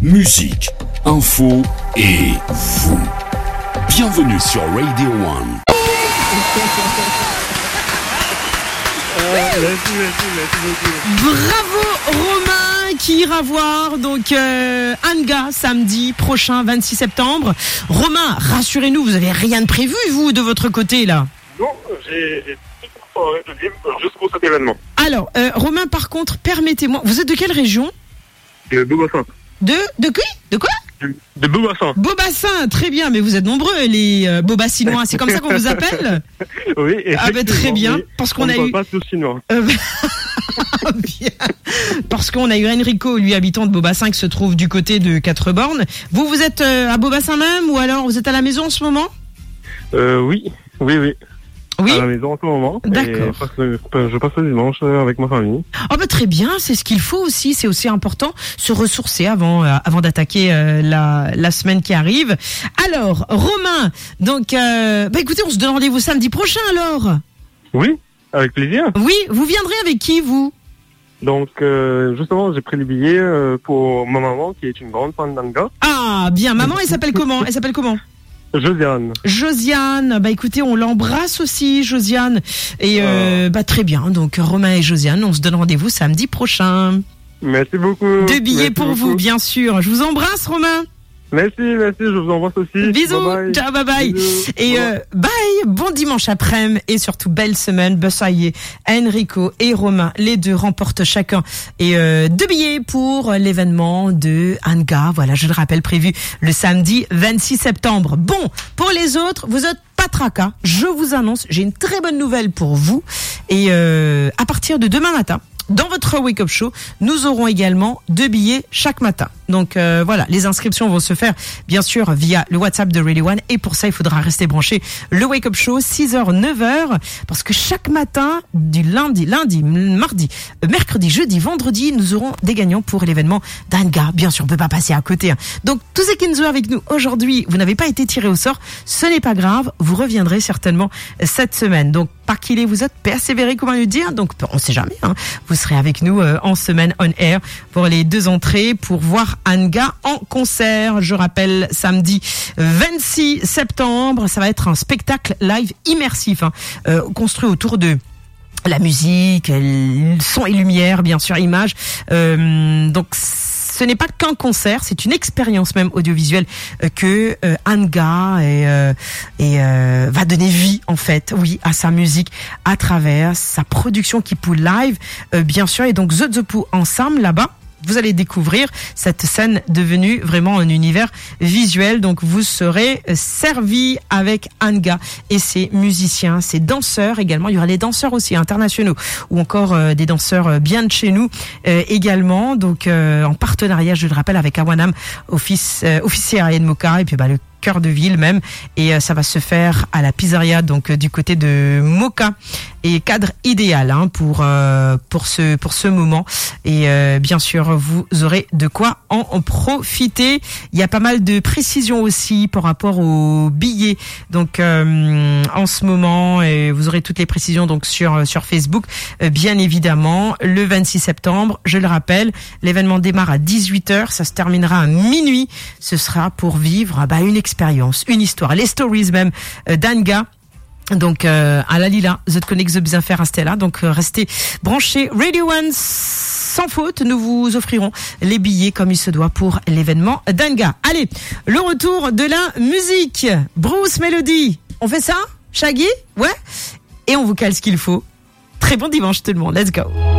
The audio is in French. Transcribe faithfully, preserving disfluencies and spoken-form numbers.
musique, info et vous. Bienvenue sur Radio One. Bravo Romain qui ira voir donc euh, Anga samedi prochain vingt-six septembre. Romain, rassurez-nous, vous n'avez rien de prévu vous de votre côté là? Non, j'ai, j'ai tout libre jusqu'au cet événement. Alors euh, Romain, par contre, permettez-moi, vous êtes de quelle région? De Beaubassin. De de qui? De quoi? De Beaubassin. Beaubassin, très bien, mais vous êtes nombreux les euh, Beaubassinois, c'est comme ça qu'on vous appelle? Oui, ah ben très bien, parce qu'on on a ne eu parle pas tous chinois. Euh... bien. Parce qu'on a eu Enrico, lui habitant de Beaubassin, qui se trouve du côté de Quatre-Bornes. Vous, vous êtes euh, à Beaubassin même, ou alors vous êtes à la maison en ce moment? Euh, oui, oui, oui. Oui. À la maison en ce moment. D'accord. Et je passe, je passe le dimanche avec ma famille. Oh bah très bien, c'est ce qu'il faut aussi. C'est aussi important, se ressourcer avant, euh, avant d'attaquer euh, la, la semaine qui arrive. Alors, Romain, donc, euh, bah écoutez, on se donne rendez-vous samedi prochain alors. Oui, avec plaisir. Oui, vous viendrez avec qui vous? Donc, euh, justement, j'ai pris le billet euh, pour ma maman qui est une grande fan d'Anga. Ah, bien. Maman, elle s'appelle comment? Elle s'appelle comment? Josiane. Josiane, bah écoutez, on l'embrasse aussi, Josiane. Et euh, bah très bien. Donc Romain et Josiane, on se donne rendez-vous samedi prochain. Merci beaucoup. Deux billets merci pour beaucoup. vous, bien sûr. Je vous embrasse, Romain. Merci, merci, je vous embrasse aussi. Bisous, bye bye. ciao, bye bye. Bisous. Et euh, bye, bon dimanche après-midi et surtout belle semaine. Ben ça y est, Enrico et Romain, les deux remportent chacun et euh, deux billets pour l'événement de Anga. Voilà, je le rappelle, prévu le samedi vingt-six septembre. Bon, pour les autres, vous êtes pas tracas. Je vous annonce, j'ai une très bonne nouvelle pour vous. Et euh, à partir de demain matin, dans votre Wake Up Show, nous aurons également deux billets chaque matin. Donc euh, voilà, les inscriptions vont se faire bien sûr via le WhatsApp de Radio One et pour ça il faudra rester branché le Wake Up Show six heures neuf heures parce que chaque matin du lundi, lundi, mardi, mercredi, jeudi, vendredi, nous aurons des gagnants pour l'événement d'Anga. Bien sûr, on peut pas passer à côté. Hein. Donc tous ceux qui nous ont avec nous aujourd'hui, vous n'avez pas été tirés au sort, ce n'est pas grave, vous reviendrez certainement cette semaine. Donc par qui les vous êtes, persévérez, comment le dire. Donc on sait jamais, hein. Vous serez avec nous euh, en semaine on air pour les deux entrées pour voir Anga en concert. Je rappelle, samedi vingt-six septembre, ça va être un spectacle live immersif, hein, euh, construit autour de la musique, le son et lumière, bien sûr, images. Euh, donc ce n'est pas qu'un concert, c'est une expérience même audiovisuelle euh, que euh, Anga et, euh, et euh, va donner vie en fait, oui, à sa musique à travers sa production qui Pou live, euh, bien sûr, et donc The The Pou ensemble là-bas. Vous allez découvrir cette scène devenue vraiment un univers visuel. Donc, vous serez servi avec Anga et ses musiciens, ses danseurs également. Il y aura des danseurs aussi internationaux ou encore euh, des danseurs bien de chez nous euh, également. Donc, euh, en partenariat, je le rappelle, avec Awanam, office, euh, officier aérien de Moka et puis bah, le cœur de ville même, et euh, ça va se faire à la pizzeria donc euh, du côté de Moka, et cadre idéal hein, pour euh, pour ce pour ce moment, et euh, bien sûr vous aurez de quoi en, en profiter. Il y a pas mal de précisions aussi par rapport aux billets donc euh, en ce moment, et vous aurez toutes les précisions donc sur sur Facebook euh, bien évidemment. Le vingt-six septembre, je le rappelle, l'événement démarre à dix-huit heures, ça se terminera à minuit. Ce sera pour vivre bah, une expérience expérience, une histoire, les stories même euh, d'Anga. Donc euh, à la Lila, The Connect The Bien Faire à Stella. Donc euh, restez branchés. Radio One sans faute, nous vous offrirons les billets comme il se doit pour l'événement d'Anga. Allez, le retour de la musique. Bruce Melody. On fait ça, Shaggy? Ouais. Et on vous cale ce qu'il faut. Très bon dimanche tout le monde. Let's go.